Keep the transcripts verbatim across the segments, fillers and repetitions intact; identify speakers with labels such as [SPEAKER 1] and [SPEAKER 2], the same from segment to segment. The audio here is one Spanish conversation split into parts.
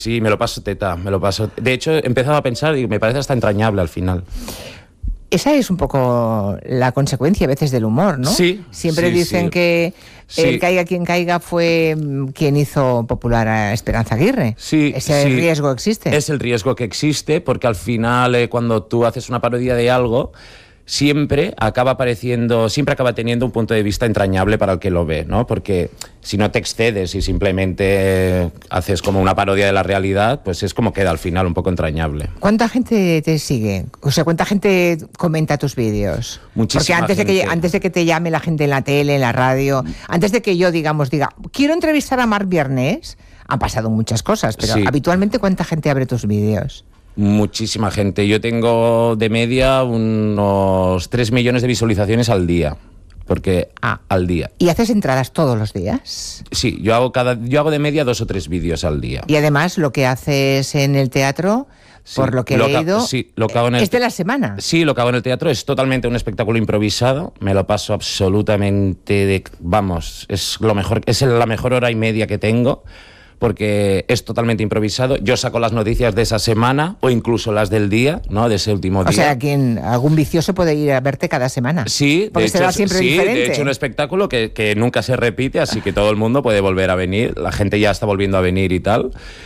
[SPEAKER 1] Sí, me lo paso teta, me lo paso. De hecho, he empezado a pensar y me parece hasta entrañable al final.
[SPEAKER 2] Esa es un poco la consecuencia a veces del humor, ¿no?
[SPEAKER 1] Sí.
[SPEAKER 2] Siempre
[SPEAKER 1] sí,
[SPEAKER 2] dicen
[SPEAKER 1] sí.
[SPEAKER 2] que
[SPEAKER 1] Sí.
[SPEAKER 2] el caiga quien caiga fue quien hizo popular a Esperanza Aguirre.
[SPEAKER 1] Sí,
[SPEAKER 2] Ese
[SPEAKER 1] sí.
[SPEAKER 2] riesgo existe.
[SPEAKER 1] Es el riesgo que existe porque al final eh, cuando tú haces una parodia de algo, siempre acaba apareciendo, siempre acaba teniendo un punto de vista entrañable para el que lo ve, ¿no? Porque si no te excedes y simplemente eh, haces como una parodia de la realidad, pues es como queda al final un poco entrañable.
[SPEAKER 2] ¿Cuánta gente te sigue? O sea, ¿cuánta gente comenta tus vídeos?
[SPEAKER 1] Muchísima
[SPEAKER 2] Porque antes de
[SPEAKER 1] gente.
[SPEAKER 2] que antes de que te llame la gente en la tele, en la radio, antes de que yo, digamos, diga, quiero entrevistar a Marc Biernés, han pasado muchas cosas, pero
[SPEAKER 1] Sí.
[SPEAKER 2] habitualmente, ¿cuánta gente abre tus vídeos?
[SPEAKER 1] Muchísima gente. Yo tengo de media unos tres millones de visualizaciones al día. Porque
[SPEAKER 2] Ah.
[SPEAKER 1] al día.
[SPEAKER 2] ¿Y haces entradas todos los días?
[SPEAKER 1] Sí, yo hago cada yo hago de media dos o tres vídeos al día.
[SPEAKER 2] Y además lo que haces en el teatro,
[SPEAKER 1] Sí,
[SPEAKER 2] por lo que he
[SPEAKER 1] lo que-
[SPEAKER 2] leído,
[SPEAKER 1] sí, lo que hago en el
[SPEAKER 2] es de
[SPEAKER 1] te-
[SPEAKER 2] la semana.
[SPEAKER 1] Sí, lo que hago en el teatro es totalmente un espectáculo improvisado. Me lo paso absolutamente de... Vamos, es lo mejor, es la mejor hora y media que tengo, porque es totalmente improvisado. Yo saco las noticias de esa semana o incluso las del día, ¿no? De ese último
[SPEAKER 2] O
[SPEAKER 1] día.
[SPEAKER 2] sea, quien, algún vicioso puede ir a verte cada semana.
[SPEAKER 1] Sí,
[SPEAKER 2] porque
[SPEAKER 1] de hecho,
[SPEAKER 2] será
[SPEAKER 1] es-
[SPEAKER 2] siempre
[SPEAKER 1] sí,
[SPEAKER 2] diferente.
[SPEAKER 1] de hecho un espectáculo que, que nunca se repite, así que todo el mundo puede volver a venir. La gente ya está volviendo a venir y tal.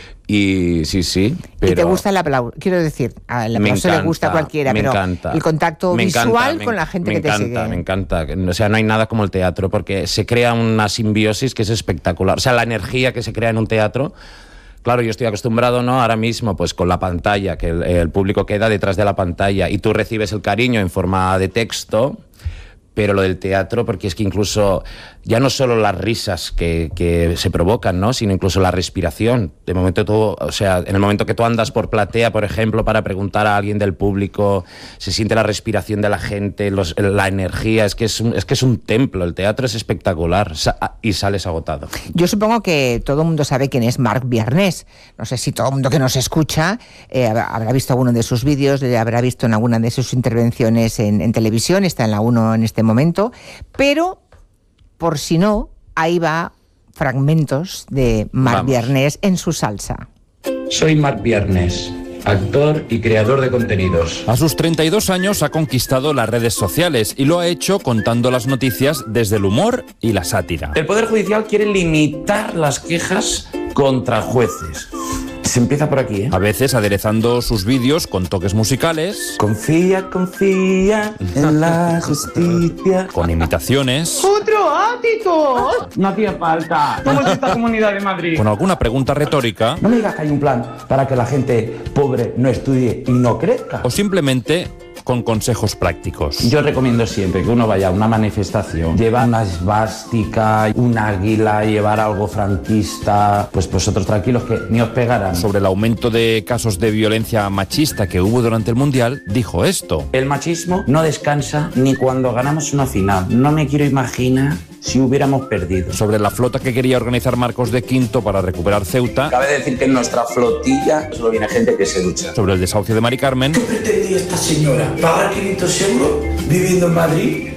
[SPEAKER 1] Y sí, sí. Pero
[SPEAKER 2] Y te gusta el aplauso. Quiero decir, al
[SPEAKER 1] me
[SPEAKER 2] aplauso le
[SPEAKER 1] encanta,
[SPEAKER 2] gusta a cualquiera,
[SPEAKER 1] me
[SPEAKER 2] pero
[SPEAKER 1] encanta.
[SPEAKER 2] el contacto
[SPEAKER 1] Me
[SPEAKER 2] visual
[SPEAKER 1] encanta, me-
[SPEAKER 2] con la gente
[SPEAKER 1] me
[SPEAKER 2] que te
[SPEAKER 1] encanta,
[SPEAKER 2] sigue.
[SPEAKER 1] Me encanta, o sea, no hay nada como el teatro, porque se crea una simbiosis que es espectacular. O sea, la energía que se crea en un teatro. Claro, yo estoy acostumbrado, ¿no? Ahora mismo, pues con la pantalla, que el, el público queda detrás de la pantalla y tú recibes el cariño en forma de texto, pero lo del teatro, porque es que incluso ya no solo las risas que, que se provocan, ¿no? Sino incluso la respiración. De momento tú, o sea, en el momento que tú andas por platea, por ejemplo, para preguntar a alguien del público, se siente la respiración de la gente, los, la energía, es que es, un, es que es un templo, el teatro es espectacular y sales agotado.
[SPEAKER 2] Yo supongo que todo el mundo sabe quién es Marc Biernés. No sé si todo el mundo que nos escucha eh, habrá visto alguno de sus vídeos, le habrá visto en alguna de sus intervenciones en, en televisión, está en la uno en este momento, pero por si no, ahí va fragmentos de Marc
[SPEAKER 1] Vamos.
[SPEAKER 2] Biernés en su salsa.
[SPEAKER 3] Soy Marc Biernés, actor y creador de contenidos.
[SPEAKER 4] A sus treinta y dos años ha conquistado las redes sociales y lo ha hecho contando las noticias desde el humor y la sátira.
[SPEAKER 3] El Poder Judicial quiere limitar las quejas contra jueces. Se empieza por aquí, ¿eh?
[SPEAKER 4] A veces aderezando sus vídeos con toques musicales,
[SPEAKER 3] Confía, confía en la justicia.
[SPEAKER 4] con imitaciones,
[SPEAKER 5] ¡Otro ático!
[SPEAKER 3] No hacía falta. ¿Cómo es esta comunidad de Madrid?
[SPEAKER 4] con alguna pregunta retórica
[SPEAKER 3] No me digas que hay un plan para que la gente pobre no estudie y no crezca.
[SPEAKER 4] o simplemente con consejos prácticos.
[SPEAKER 3] Yo recomiendo siempre que uno vaya a una manifestación, lleva una esvástica, un águila, llevar algo franquista, pues vosotros tranquilos que ni os pegarán.
[SPEAKER 4] Sobre el aumento de casos de violencia machista que hubo durante el Mundial, dijo esto.
[SPEAKER 3] El machismo no descansa ni cuando ganamos una final. No me quiero imaginar si hubiéramos perdido.
[SPEAKER 4] Sobre la flota que quería organizar Marcos de Quinto para recuperar Ceuta.
[SPEAKER 3] Cabe decir que en nuestra flotilla solo viene gente que se ducha.
[SPEAKER 4] Sobre el desahucio de Mari Carmen.
[SPEAKER 6] ¿Qué pretendía esta señora? ¿Pagar quinientos euros viviendo en Madrid?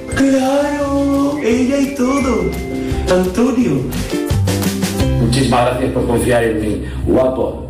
[SPEAKER 6] ¡Claro! Ella y todo. Antonio.
[SPEAKER 3] Muchísimas gracias por confiar en mí, guapo.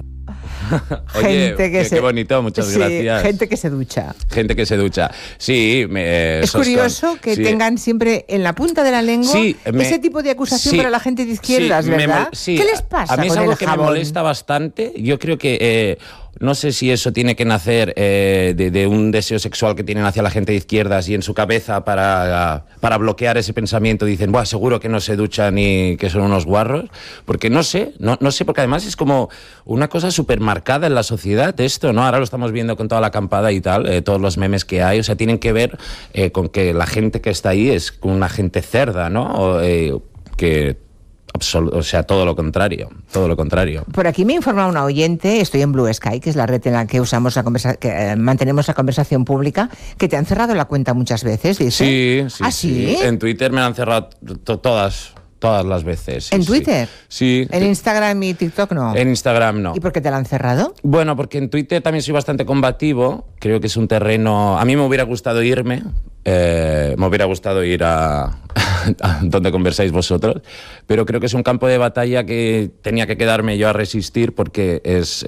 [SPEAKER 1] Oye,
[SPEAKER 2] Gente que
[SPEAKER 1] qué,
[SPEAKER 2] se-
[SPEAKER 1] qué bonito, muchas
[SPEAKER 2] Sí,
[SPEAKER 1] gracias.
[SPEAKER 2] gente que se ducha.
[SPEAKER 1] Gente que se ducha. Sí, me,
[SPEAKER 2] Es
[SPEAKER 1] sos
[SPEAKER 2] curioso
[SPEAKER 1] con-
[SPEAKER 2] que
[SPEAKER 1] sí.
[SPEAKER 2] tengan siempre en la punta de la lengua
[SPEAKER 1] Sí, me-
[SPEAKER 2] ese tipo de acusación
[SPEAKER 1] sí,
[SPEAKER 2] para la gente de izquierdas,
[SPEAKER 1] sí, me
[SPEAKER 2] ¿verdad?
[SPEAKER 1] mol- sí,
[SPEAKER 2] ¿Qué les pasa
[SPEAKER 1] A mí es
[SPEAKER 2] con
[SPEAKER 1] algo
[SPEAKER 2] el
[SPEAKER 1] que
[SPEAKER 2] jabón?
[SPEAKER 1] me molesta bastante. Yo creo que eh, no sé si eso tiene que nacer eh, de, de un deseo sexual que tienen hacia la gente de izquierdas y en su cabeza para, para bloquear ese pensamiento dicen, buah, seguro que no se duchan y que son unos guarros. Porque no sé, no, no sé, porque además es como una cosa súper marcada en la sociedad esto, ¿no? Ahora lo estamos viendo con toda la acampada y tal, eh, todos los memes que hay, o sea, tienen que ver eh, con que la gente que está ahí es una gente cerda, ¿no? O, eh, que absolu- o sea, todo lo contrario, todo lo contrario.
[SPEAKER 2] Por aquí me informa una oyente, estoy en Blue Sky, que es la red en la que usamos la conversa que eh, mantenemos la conversación pública, que te han cerrado la cuenta muchas veces, dice.
[SPEAKER 1] Sí, sí,
[SPEAKER 2] ¿Ah,
[SPEAKER 1] sí.
[SPEAKER 2] sí?
[SPEAKER 1] En Twitter me la han cerrado to- todas, todas las veces. sí,
[SPEAKER 2] ¿En
[SPEAKER 1] sí.
[SPEAKER 2] Twitter?
[SPEAKER 1] Sí.
[SPEAKER 2] En Instagram y TikTok no.
[SPEAKER 1] En Instagram no.
[SPEAKER 2] ¿Y por qué te la han cerrado?
[SPEAKER 1] Bueno, porque en Twitter también soy bastante combativo. Creo que es un terreno... A mí me hubiera gustado irme, Eh, me hubiera gustado ir a, a donde conversáis vosotros, pero creo que es un campo de batalla que tenía que quedarme yo a resistir porque es,